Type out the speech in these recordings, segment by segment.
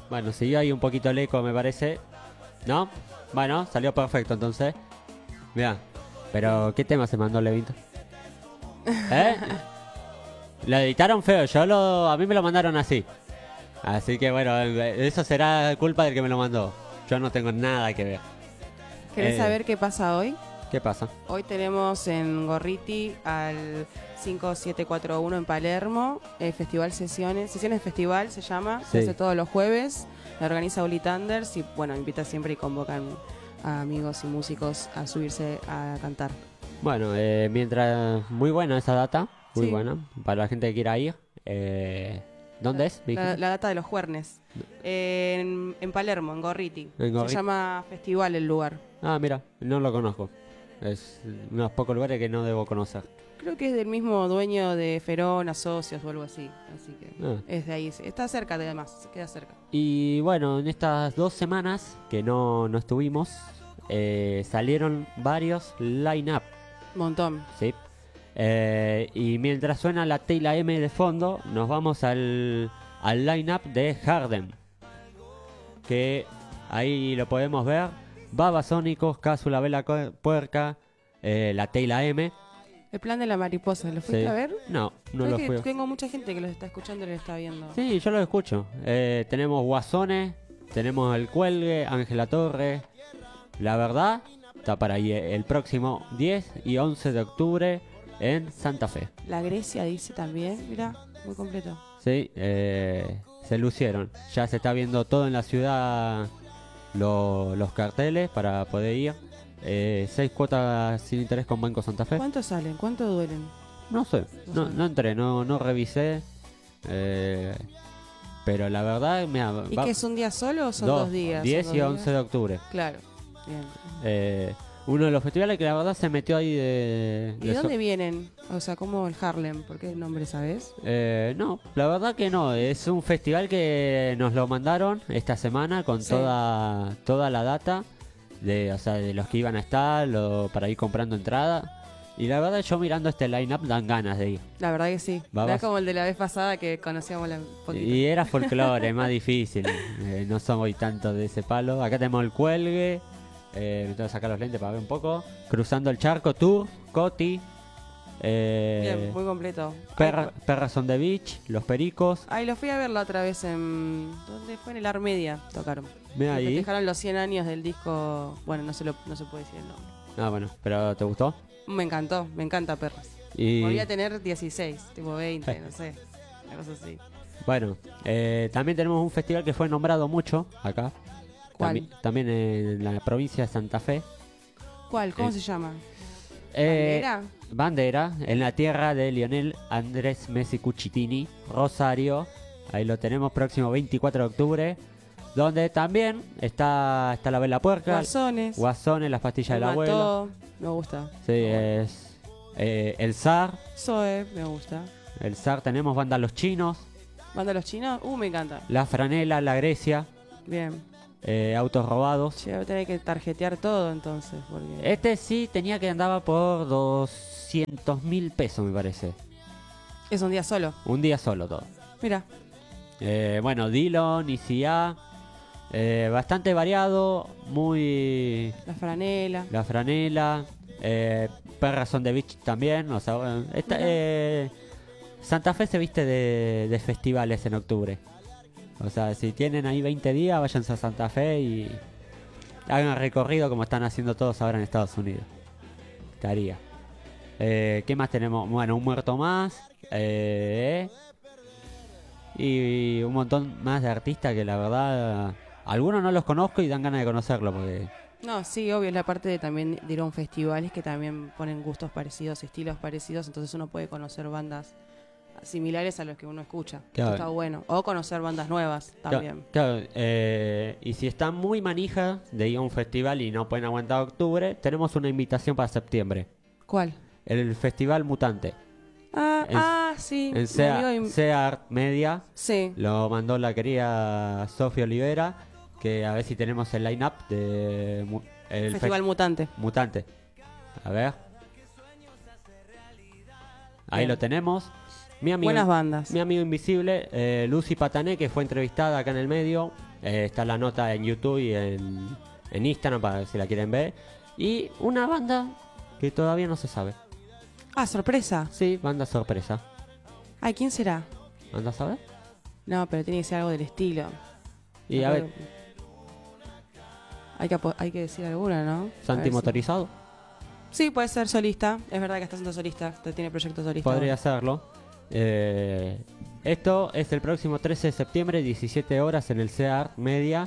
Bueno, siguió ahí un poquito el eco, me parece. ¿No? Bueno, salió perfecto entonces. Mira, pero ¿qué tema se mandó Levinto? ¿Eh? Lo editaron feo, a mí me lo mandaron así. Así que bueno, eso será culpa del que me lo mandó. Yo no tengo nada que ver. ¿Querés saber qué pasa hoy? ¿Qué pasa? Hoy tenemos en Gorriti al 5741 en Palermo, Festival Sesiones Festival se llama, Sí. se hace todos los jueves, la organiza Uli Thunders y bueno, invita siempre y convocan a amigos y músicos a subirse a cantar. Bueno, mientras... Muy buena esa data, muy Sí. buena, para la gente que quiera ir. ¿Dónde es? La data de los Juernes. En Palermo, en Gorriti. En Gorriti. Se llama Festival el lugar. Ah, mira, no lo conozco. Es unos pocos lugares que no debo conocer. Creo que es del mismo dueño de Ferón, Asocios o algo así. Así que Ah. es de ahí. Está cerca además, se queda cerca. Y bueno, en estas 2 semanas que no estuvimos, salieron varios line-up, Montón. ¿sí? Y mientras suena la T y la M de fondo, nos vamos al line-up de Harden. Que ahí lo podemos ver. Babasónicos, Cápsula Vela Puerca, la T y la M. El plan de la mariposa, ¿lo fuiste Sí. a ver? No lo ¿Sabes que fui. tengo mucha gente que los está escuchando y los está viendo? Sí, yo lo escucho. Tenemos Guasones, tenemos El Cuelgue, Ángela Torre. La verdad, está para ahí el próximo 10 y 11 de octubre en Santa Fe. La Grecia dice también, mira, muy completo. Sí, se lucieron. Ya se está viendo todo en la ciudad, los carteles para poder ir. 6 cuotas sin interés con Banco Santa Fe. ¿Cuánto salen? ¿Cuánto duelen? No sé, no entré, no revisé. Pero la verdad, mira, ¿Y que es un día solo o son 2 días? 10 ¿Son y 2 11 días? de octubre. Claro, bien. Uno de los festivales que la verdad se metió ahí ¿Y de dónde vienen? O sea, ¿cómo el Harlem? ¿Por qué el nombre, sabes? No, la verdad que no. Es un festival que nos lo mandaron esta semana con Sí. toda la data o sea, de los que iban a estar, para ir comprando entrada. Y la verdad, yo mirando este line-up dan ganas de ir. La verdad que sí. No es como el de la vez pasada que conocíamos un poquito. Y era folclore, es más difícil. No somos tanto de ese palo. Acá tenemos El Cuelgue. Me tengo que sacar los lentes para ver un poco. Cruzando el Charco, Tour, Coti. Bien, muy completo. Perras on the Beach, Los Pericos. Ay, los fui a ver la otra vez en... ¿Dónde fue? En el Armedia tocaron. Mira ahí. Festejaron los 100 años del disco... Bueno, no se puede decir el nombre. Ah, bueno, pero ¿te gustó? Me encantó, me encanta Perras. Y Volví a tener 16, tipo 20, no sé. Una cosa así. bueno, también tenemos un festival que fue nombrado mucho acá. ¿Cuál? También en la provincia de Santa Fe. ¿Cuál? ¿Cómo se llama? ¿Bandera? ¿Bandera? Bandera, en la tierra de Lionel Andrés Messi Cucitini, Rosario. Ahí lo tenemos, próximo 24 de octubre. Donde también está la Vela Puerca. Guasones, Las Pastillas del Abuelo. Me gusta. Sí, es el Zar. Zoe, me gusta. El Zar, tenemos Banda Los Chinos. ¿Banda Los Chinos? Me encanta. La Franela, La Grecia. Bien. Autos Robados. Che, voy a tener que tarjetear todo entonces. Porque... Este sí tenía que andaba por 200.000 pesos, me parece. Es un día solo. Un día solo todo. Mira. Bueno, Dillon, ICA. Bastante variado. Muy. La Franela. La Franela. Perras on the Beach también. O sea, bueno, Santa Fe se viste de festivales en octubre. O sea, si tienen ahí 20 días, váyanse a Santa Fe y hagan recorrido como están haciendo todos ahora en Estados Unidos. Estaría. ¿Qué más tenemos? Bueno, un muerto más. Y un montón más de artistas que la verdad... Algunos no los conozco y dan ganas de conocerlos porque... No, sí, obvio, es la parte de también de ir a un festivales que también ponen gustos parecidos, estilos parecidos, entonces uno puede conocer bandas similares a los que uno escucha. Claro. Eso está bueno. O conocer bandas nuevas también. Claro, y si están muy manijas de ir a un festival y no pueden aguantar octubre, tenemos una invitación para septiembre. ¿Cuál? El Festival Mutante. Sí. En Sea Art Media. Sí. Lo mandó la querida Sofía Olivera. Que a ver si tenemos el line-up de... el Festival Mutante. A ver. Ahí Bien. lo tenemos. Buenas bandas. Mi amigo invisible, Lucy Patané, que fue entrevistada acá en el medio. Está la nota en YouTube y en Instagram para si la quieren ver. Y una banda que todavía no se sabe. Ah, sorpresa. Sí, banda sorpresa. Ay, ¿quién será? ¿Anda a saber? No, pero tiene que ser algo del estilo. Y No a puede- ver, Hay que decir alguna, ¿no? A ver Santi si- Motorizado. Sí, puede ser solista. Es verdad que está siendo solista. Tiene proyectos solistas. Podría hacerlo. Esto es el próximo 13 de septiembre, 17 horas en el CEAR Media.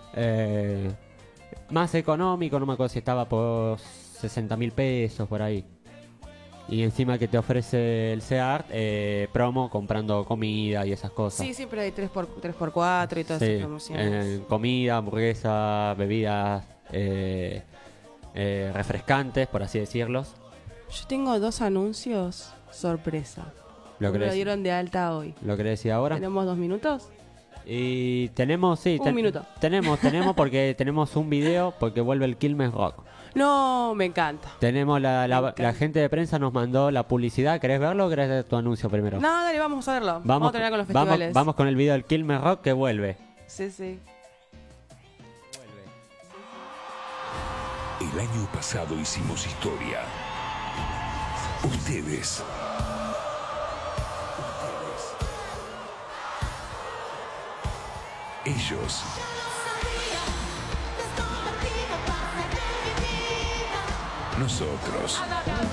Más económico, no me acuerdo si estaba por 60.000 pesos por ahí. Y encima que te ofrece el CEAR, promo comprando comida y esas cosas. Sí, siempre hay 3x4 y todas Sí, esas promociones. comida, hamburguesa, bebidas refrescantes, por así decirlos. Yo tengo 2 anuncios sorpresa. Lo Uno lo querés, dieron de alta hoy. lo querés decir ahora. ¿Tenemos 2 minutos? Y tenemos, sí. Un minuto. Tenemos porque tenemos un video porque vuelve el Quilmes Rock. No, me encanta. Tenemos Me encanta. la gente de prensa nos mandó la publicidad. ¿Querés verlo o querés ver tu anuncio primero? No, dale, vamos a verlo. Vamos a terminar con los festivales. Vamos con el video del Quilmes Rock que vuelve. Sí, sí. El año pasado hicimos historia. Ustedes. Ellos. Nosotros.